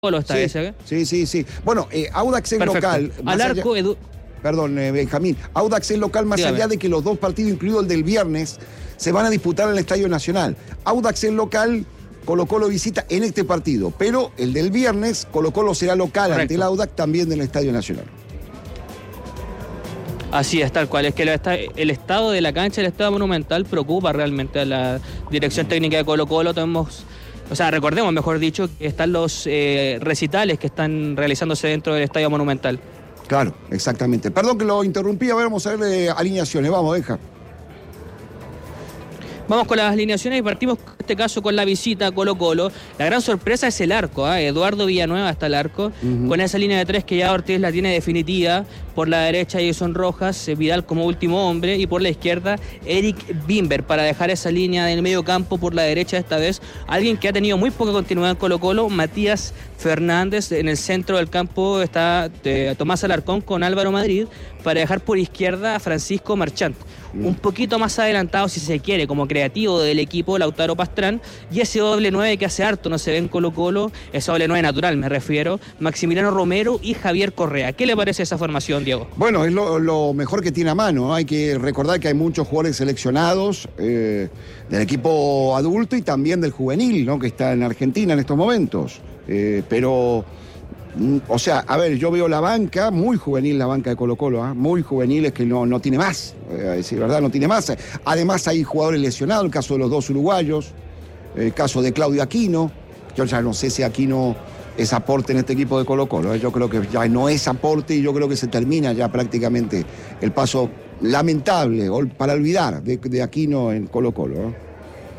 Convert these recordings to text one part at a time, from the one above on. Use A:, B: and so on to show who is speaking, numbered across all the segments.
A: Colo esta vez, ¿eh?
B: Sí. Bueno, Audax es local.
A: Al arco,
B: Perdón, Benjamín. Audax es local más allá de que los dos partidos, incluido el del viernes, se van a disputar en el Estadio Nacional. Audax es local, Colo-Colo visita en este partido, pero el del viernes, Colo-Colo será local ante el Audax también del Estadio Nacional.
A: Así es, tal cual. Es que el estado de la cancha, el estado monumental, preocupa realmente a la dirección técnica de Colo-Colo. Recordemos, mejor dicho, que están los recitales que están realizándose dentro del estadio monumental.
B: Claro, exactamente. Perdón que lo interrumpí, a ver, vamos a ver alineaciones. Vamos, deja.
A: Vamos con las alineaciones y partimos en este caso con la visita a Colo-Colo. La gran sorpresa es el arco, Eduardo Villanueva está el arco, con esa línea de tres que ya Ortiz la tiene definitiva. Por la derecha Jason Rojas, Vidal como último hombre, y por la izquierda Eric Bimber, para dejar esa línea del medio campo por la derecha esta vez. Alguien que ha tenido muy poca continuidad en Colo-Colo, Matías Fernández. En el centro del campo está Tomás Alarcón con Álvaro Madrid, para dejar por izquierda a Francisco Marchant. Un poquito más adelantado, si se quiere, como creativo del equipo, Lautaro Pastrán, y ese doble 9 que hace harto no se ve en Colo-Colo, ese doble 9 natural me refiero, Maximiliano Romero y Javier Correa. ¿Qué le parece esa formación, Diego?
B: Bueno, es lo mejor que tiene a mano, ¿no? Hay que recordar que hay muchos jugadores seleccionados del equipo adulto y también del juvenil, ¿no? Que está en Argentina en estos momentos. A ver, yo veo la banca, muy juvenil la banca de Colo-Colo, muy juvenil, es que no tiene más, a decir verdad, no tiene más. Además hay jugadores lesionados, el caso de los dos uruguayos, el caso de Claudio Aquino. Yo ya no sé si Aquino es aporte en este equipo de Colo-Colo, yo creo que ya no es aporte y yo creo que se termina ya prácticamente el paso lamentable para olvidar de Aquino en Colo-Colo, ¿no?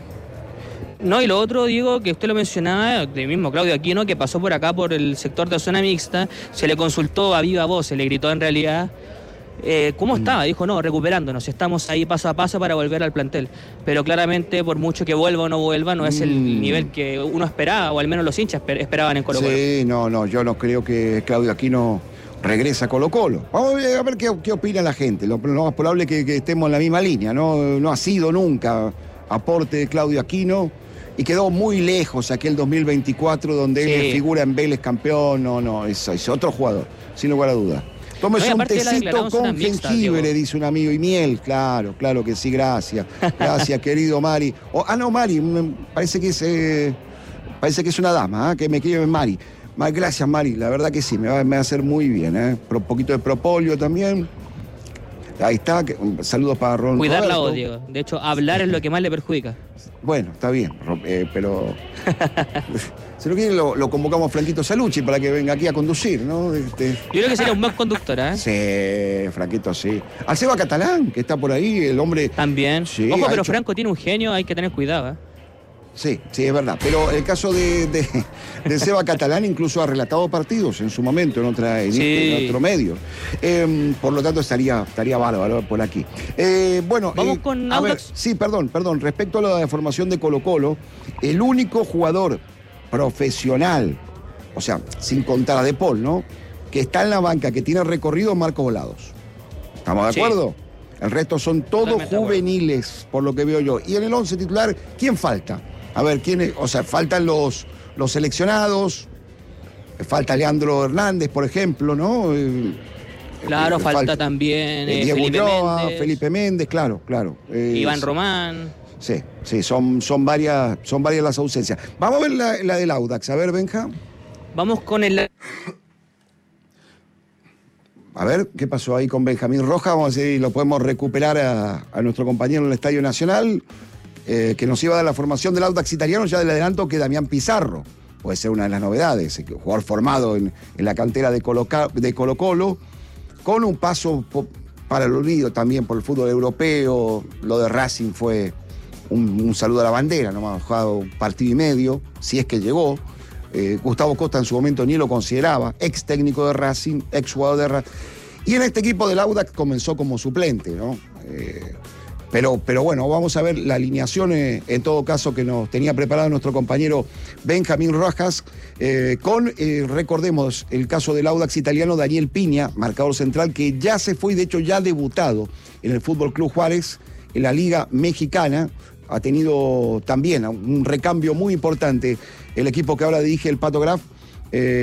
A: No, y lo otro, Diego, que usted lo mencionaba, de mismo Claudio Aquino, que pasó por acá por el sector de zona mixta, se le consultó a viva voz, se le gritó en realidad cómo estaba. Dijo, no, recuperándonos, estamos ahí paso a paso para volver al plantel. Pero claramente, por mucho que vuelva o no vuelva, no es el nivel que uno esperaba, o al menos los hinchas esperaban en Colo-Colo.
B: Sí, no, yo no creo que Claudio Aquino regresa a Colo-Colo. Vamos a ver qué opina la gente. Lo más probable es que estemos en la misma línea, no ha sido nunca aporte de Claudio Aquino. Y quedó muy lejos aquel 2024 donde él figura en Vélez campeón. No, es otro jugador, sin lugar a dudas. Tómese un tecito con jengibre, dice un amigo, y miel. Claro que sí, gracias. Gracias, querido Mari. Mari, parece que es una dama, que me escribe Mari. Gracias, Mari, la verdad que sí, me va a hacer muy bien. Un poquito de propóleo también. Ahí está, saludos para Ron.
A: Cuidar la voz, Diego. De hecho, hablar es lo que más le perjudica.
B: Bueno, está bien, pero si no quiere lo convocamos a Franquito Salucci para que venga aquí a conducir, ¿no?
A: Yo creo que sería un buen conductor,
B: Sí, Franquito, sí. A Seba Catalán, que está por ahí, el hombre.
A: También. Sí, ojo, pero Franco tiene un genio, hay que tener cuidado,
B: Sí, es verdad. Pero el caso de Seba Catalán incluso ha relatado partidos en su momento en otro medio. Por lo tanto, estaría bárbaro por aquí.
A: Vamos con Audax.
B: Sí, perdón. Respecto a la formación de Colo-Colo, el único jugador profesional, o sea, sin contar a De Paul, ¿no?, que está en la banca, que tiene recorrido, Marco Volados. ¿Estamos de acuerdo? El resto son todos juveniles, por lo que veo yo. Y en el 11 titular, ¿quién falta? A ver, faltan los seleccionados, falta Leandro Hernández, por ejemplo, ¿no?
A: Claro, falta también
B: Diego
A: Felipe
B: Ulloa,
A: Méndez.
B: Felipe Méndez, claro.
A: Iván Román.
B: Sí, son varias las ausencias. Vamos a ver la del Audax. A ver, Benja.
A: Vamos con el...
B: A ver, ¿qué pasó ahí con Benjamín Rojas? Vamos a ver si lo podemos recuperar a nuestro compañero en el Estadio Nacional, que nos iba a dar la formación del Audax italiano. Ya le adelanto que Damián Pizarro puede ser una de las novedades, jugador formado en la cantera de Colo-Colo, con un paso para el olvido también por el fútbol europeo. Lo de Racing fue un saludo a la bandera, nomás ha jugado un partido y medio, si es que llegó. Gustavo Costa en su momento ni lo consideraba, ex técnico de Racing, ex jugador de Racing. Y en este equipo del Audax comenzó como suplente, ¿no? Pero bueno, vamos a ver la alineación en todo caso que nos tenía preparado nuestro compañero Benjamín Rojas, recordemos, el caso del Audax italiano, Daniel Piña, marcador central, que ya se fue y de hecho ya ha debutado en el Fútbol Club Juárez, en la Liga Mexicana. Ha tenido también un recambio muy importante el equipo que ahora dirige el Pato Graf,